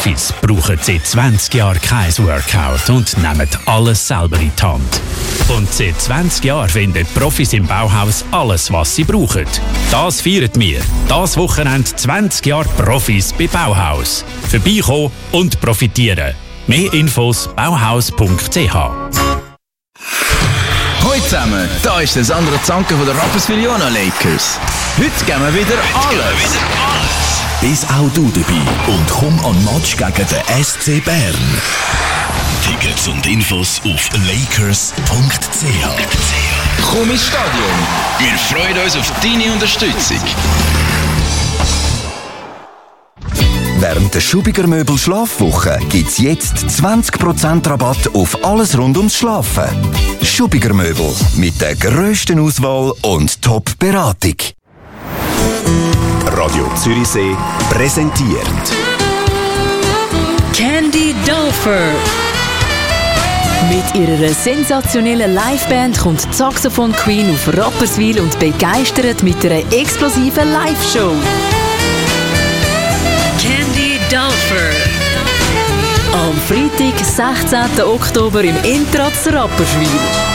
Profis brauchen seit 20 Jahren kein Workout und nehmen alles selber in die Hand. Und seit 20 Jahren finden Profis im Bauhaus alles, was sie brauchen. Das feiern wir. Das Wochenende 20 Jahre Profis bei Bauhaus. Vorbeikommen und profitieren. Mehr Infos bauhaus.ch. Hallo zusammen, da ist der Sandro Zanke von der Rapperswil Jona Lakers. Heute geben wir wieder alles. Bist auch du dabei und komm an den Match gegen den SC Bern. Tickets und Infos auf lakers.ch. Komm ins Stadion. Wir freuen uns auf deine Unterstützung. Während der Schubiger Möbel Schlafwoche gibt's jetzt 20% Rabatt auf alles rund ums Schlafen. Schubiger Möbel mit der grössten Auswahl und Top-Beratung. Radio Zürichsee präsentiert Candy Dulfer. Mit ihrer sensationellen Liveband kommt die Saxophon Queen auf Rapperswil und begeistert mit einer explosiven Live-Show. Candy Dulfer. Am Freitag, 16. Oktober im Intratz Rapperswil.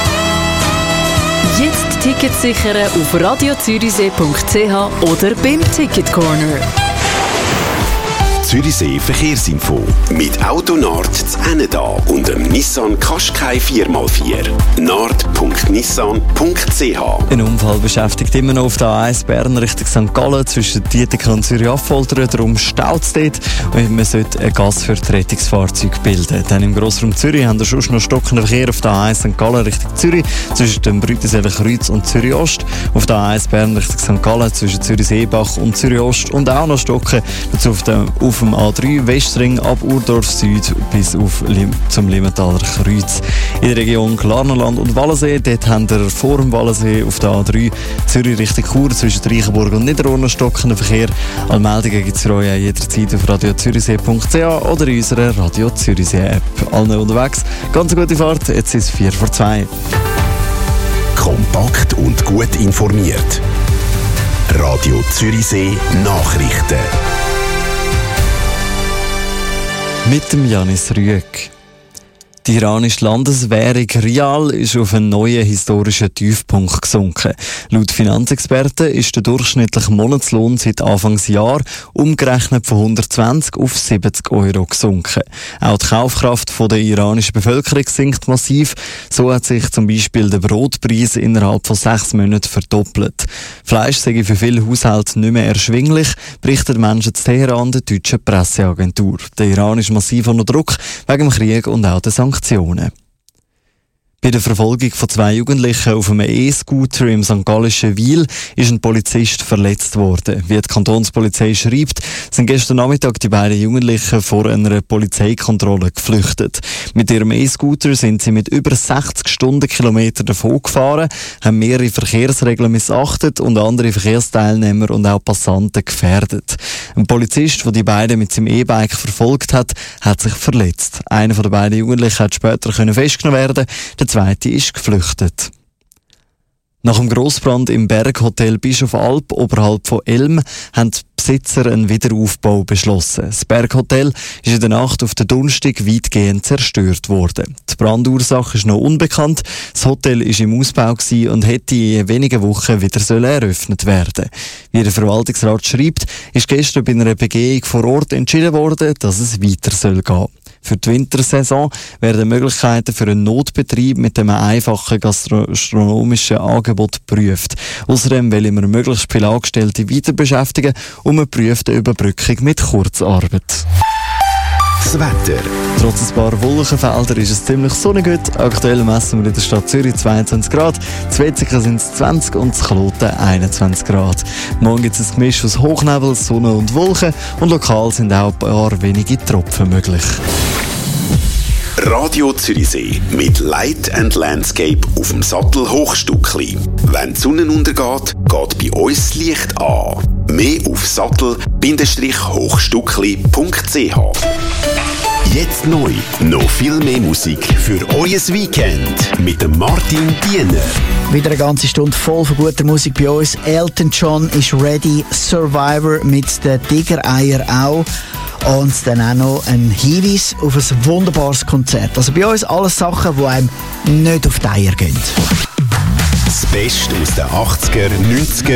Jetzt Tickets sichern auf radiozürichsee.ch oder beim Ticket Corner. Zürichsee Verkehrsinfo. Mit Autonard zu Enneda und dem Nissan Qashqai 4x4. nard.nissan.ch. Ein Unfall beschäftigt immer noch auf der A1 Bern Richtung St. Gallen zwischen Dietikon und Zürich-Affoltern. Darum staut es dort und man sollte ein Gas für die Rettungsfahrzeuge bilden. Dann im Grossraum Zürich haben wir schon noch stockenden Verkehr auf der A1 St. Gallen Richtung Zürich zwischen dem Brütenseler Kreuz und Zürich Ost. Auf der A1 Bern Richtung St. Gallen zwischen Zürich-Seebach und Zürich Ost. Und auch noch stocken dazu auf dem A3 Westring ab Urdorf Süd bis zum Limmentaler Kreuz. In der Region Glarnerland und Wallensee, dort haben wir vor dem Wallensee auf der A3 Zürich Richtung Chur zwischen Reichenburg und Niederurne stockenden Verkehr. Alle Meldungen gibt es für euch jederzeit auf radiozürichsee.ch oder in unserer Radio Zürichsee App. Allen unterwegs, ganz eine gute Fahrt, jetzt ist es 1:45. Kompakt und gut informiert. Radio Zürichsee Nachrichten. Mit dem Janis Rüegg. Die iranische Landeswährung Rial ist auf einen neuen historischen Tiefpunkt gesunken. Laut Finanzexperten ist der durchschnittliche Monatslohn seit Anfangsjahr umgerechnet von 120 auf 70 Euro gesunken. Auch die Kaufkraft der iranischen Bevölkerung sinkt massiv. So hat sich zum Beispiel der Brotpreis innerhalb von 6 Monaten verdoppelt. Fleisch sei für viele Haushalte nicht mehr erschwinglich, berichtet Menschen zu Teheran der deutschen Presseagentur. Der Iran ist massiv unter Druck wegen dem Krieg und auch der Sanktionen. Bei der Verfolgung von 2 Jugendlichen auf einem E-Scooter im St. Gallischen Wil ist ein Polizist verletzt worden. Wie die Kantonspolizei schreibt, sind gestern Nachmittag die beiden Jugendlichen vor einer Polizeikontrolle geflüchtet. Mit ihrem E-Scooter sind sie mit über 60 Stundenkilometern davon gefahren, haben mehrere Verkehrsregeln missachtet und andere Verkehrsteilnehmer und auch Passanten gefährdet. Ein Polizist, der die beiden mit seinem E-Bike verfolgt hat, hat sich verletzt. Einer von den beiden Jugendlichen hat später festgenommen werden. Der zweite ist geflüchtet. Nach dem Grossbrand im Berghotel Bischofalp oberhalb von Elm haben die Besitzer einen Wiederaufbau beschlossen. Das Berghotel ist in der Nacht auf den Donnerstag weitgehend zerstört worden. Die Brandursache ist noch unbekannt. Das Hotel war im Ausbau und hätte in wenigen Wochen wieder eröffnet werden. Wie der Verwaltungsrat schreibt, ist gestern bei einer Begehung vor Ort entschieden worden, dass es weiter gehen soll. Für die Wintersaison werden Möglichkeiten für einen Notbetrieb mit einem einfachen gastronomischen Angebot geprüft. Außerdem wollen wir möglichst viele Angestellte weiter beschäftigen und man prüft eine Überbrückung mit Kurzarbeit. Das Wetter. Trotz ein paar Wolkenfelder ist es ziemlich sonnig gut. Aktuell messen wir in der Stadt Zürich 22 Grad, in Wetzikon sind es 20 und in Kloten 21 Grad. Morgen gibt es ein Gemisch aus Hochnebel, Sonne und Wolken und lokal sind auch ein paar wenige Tropfen möglich. Radio Zürichsee mit Light and Landscape auf dem Sattel Hochstuckli. Wenn die Sonne untergeht, geht bei uns das Licht an. Mehr auf sattel-hochstuckli.ch. Jetzt neu, noch viel mehr Musik für euer Weekend mit dem Martin Diener. Wieder eine ganze Stunde voll von guter Musik bei uns. Elton John ist ready, Survivor mit den Tigereier auch. Und dann auch noch ein Hinweis auf ein wunderbares Konzert. Also bei uns alles Sachen, die einem nicht auf die Eier gehen. Das Beste aus den 80er, 90er